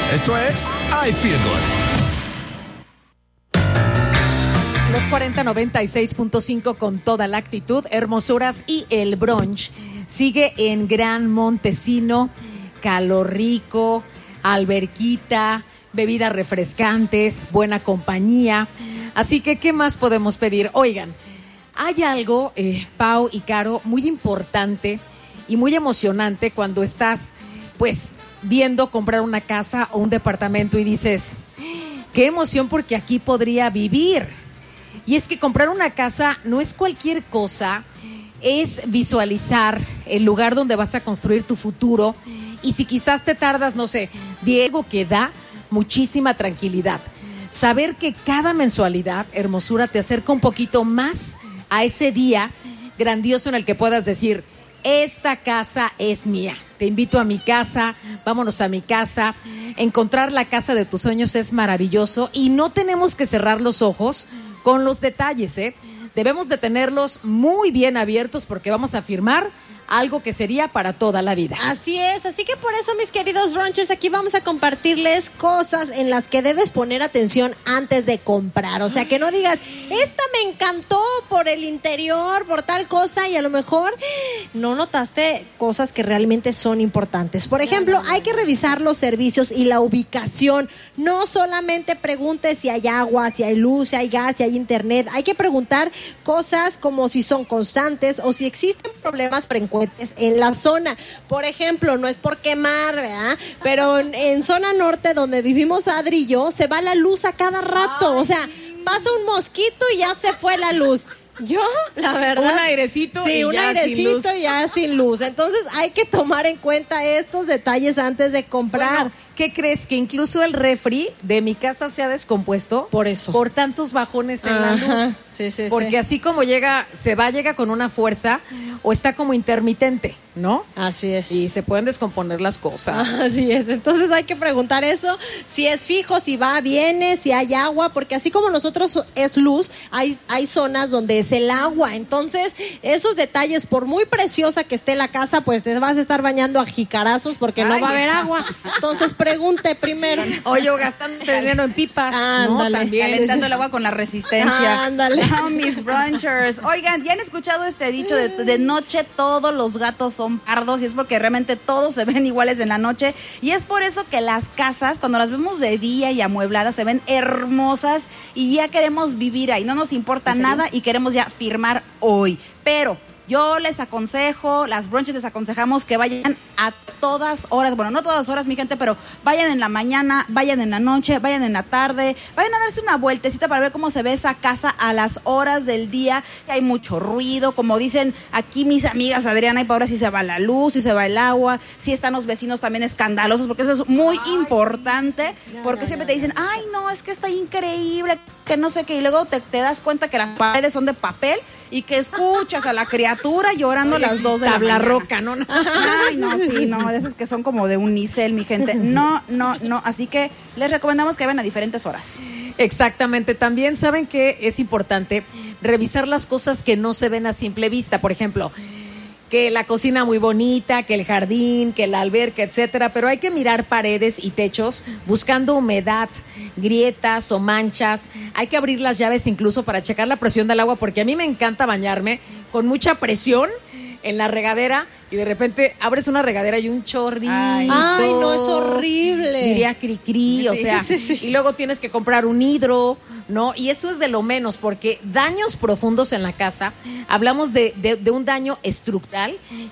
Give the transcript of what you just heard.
Esto es I Feel Good. Los 4096.5 con toda la actitud, hermosuras y el brunch sigue en Gran Montesino, calor rico, alberquita, bebidas refrescantes, buena compañía. Así que, ¿qué más podemos pedir? Oigan, hay algo, Pau y Caro, muy importante y muy emocionante cuando estás, pues, viendo comprar una casa o un departamento y dices, qué emoción porque aquí podría vivir. Y es que comprar una casa no es cualquier cosa, es visualizar el lugar donde vas a construir tu futuro. Y si quizás te tardas, no sé, Diego, que da muchísima tranquilidad. Saber que cada mensualidad, hermosura, te acerca un poquito más a ese día grandioso en el que puedas decir, esta casa es mía. Te invito a mi casa, vámonos a mi casa. Encontrar la casa de tus sueños es maravilloso y no tenemos que cerrar los ojos con los detalles, ¿eh? Debemos de tenerlos muy bien abiertos porque vamos a firmar algo que sería para toda la vida. Así es, así que por eso, mis queridos brunchers, aquí vamos a compartirles cosas en las que debes poner atención antes de comprar. O sea, que no digas, esta me encantó por el interior, por tal cosa, y a lo mejor no notaste cosas que realmente son importantes. Por ejemplo, hay que revisar los servicios y la ubicación. No solamente preguntes si hay agua, si hay luz, si hay gas, si hay internet. Hay que preguntar cosas como si son constantes o si existen problemas frecuentes en la zona. Por ejemplo, no es por quemar, ¿verdad? Pero en zona norte, donde vivimos Adri y yo, se va la luz a cada rato. O sea, pasa un mosquito y ya se fue la luz. Yo, la verdad, un airecito, sí, y un ya airecito sin luz. y ya sin luz. Entonces hay que tomar en cuenta estos detalles antes de comprar. Bueno, ¿qué crees? Que incluso el refri de mi casa se ha descompuesto por eso, por tantos bajones en la luz. Sí, porque así como llega con una fuerza o está como intermitente, ¿no? Así es. Y se pueden descomponer las cosas. Así es. Entonces hay que preguntar eso, si es fijo, si va, viene, si hay agua, porque así como nosotros es luz, hay zonas donde es el agua. Entonces, esos detalles, por muy preciosa que esté la casa, pues te vas a estar bañando a jicarazos porque no va a haber agua. Entonces, pregunte primero. Oye, gastando dinero en pipas, ¿no? También. Calentando el agua con la resistencia. Ándale. Oh, mis brunchers. Oigan, ¿ya han escuchado este dicho de noche todos los gatos son pardos? Y es porque realmente todos se ven iguales en la noche. Y es por eso que las casas, cuando las vemos de día y amuebladas, se ven hermosas y ya queremos vivir ahí. No nos importa nada y queremos ya firmar hoy. Pero yo les aconsejo, las brunches les aconsejamos que vayan a todas horas, bueno, no todas horas, mi gente, pero vayan en la mañana, vayan en la noche, vayan en la tarde, vayan a darse una vueltecita para ver cómo se ve esa casa a las horas del día, que hay mucho ruido, como dicen aquí mis amigas Adriana y Paula, si se va la luz, si se va el agua, si están los vecinos también escandalosos, porque eso es muy importante, porque siempre te dicen, ay, no, es que está increíble, que no sé qué, y luego te das cuenta que las paredes son de papel, y que escuchas a la criatura llorando a las 2 de la mañana. Tabla roca, ¿no? Ay, no, sí, no, de esas que son como de unicel, mi gente. No, así que les recomendamos que vayan a diferentes horas. Exactamente, también saben que es importante revisar las cosas que no se ven a simple vista, por ejemplo, que la cocina muy bonita, que el jardín, que la alberca, etcétera, pero hay que mirar paredes y techos buscando humedad, grietas o manchas. Hay que abrir las llaves incluso para checar la presión del agua, porque a mí me encanta bañarme con mucha presión en la regadera y de repente abres una regadera y un chorrito. Ay, no, es horrible. Diría cri-cri, o sea, sí. y luego tienes que comprar un hidro, ¿no? Y eso es de lo menos, porque daños profundos en la casa, hablamos de un daño estructural